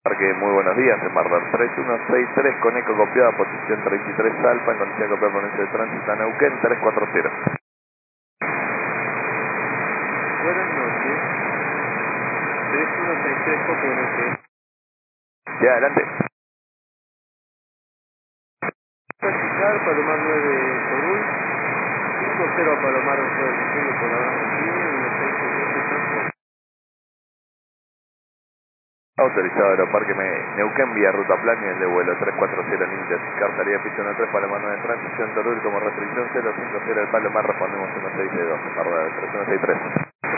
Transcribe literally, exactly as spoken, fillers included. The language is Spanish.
Parque, muy buenos días, en Mardar tres uno seis tres con eco copiada, posición treinta y tres Alfa, en condición de copiar ponencia de tránsito a Neuquén, tres cuatro cero. Buenas noches. tres uno seis tres Copo N T. Sí, adelante. Practicar Palomar nueve Corul. cinco cero a Palomar ocho diciendo por ahora recibe. uno seis seis transporte. Autorizado Aeroparque Me- Neuquén vía ruta plan y el de vuelo tres cuatro cero Ninja Sicar, salida pista uno tres Palomar nueve transición Torul como restricción cero cinco cero el Palomar, respondemos uno seis dos, Mardar tres uno seis tres.